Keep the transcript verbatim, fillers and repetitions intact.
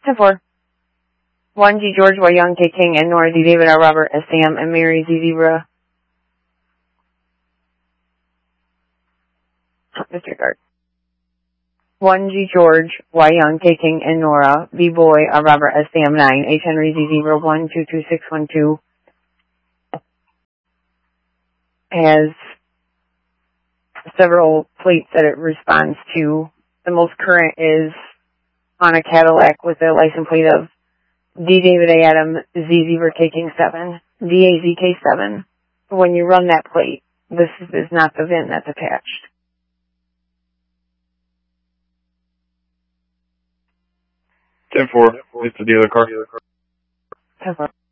ten four. one G George, Y Young, K King, and Nora D David, R Robert, S Sam, and Mary Z Zebra. Disregard. one G George, Y Young, K King, and Nora, B Boy, R Robert, S Sam, nine, H Henry Z Zebra, one two two six one two. Has several plates that it responds to. The most current is on a Cadillac with a license plate of D David A Adam, Z Zebra K King seven, D A Z K seven. When you run that plate, this is not the V I N that's attached. ten four. It's the dealer car. ten four.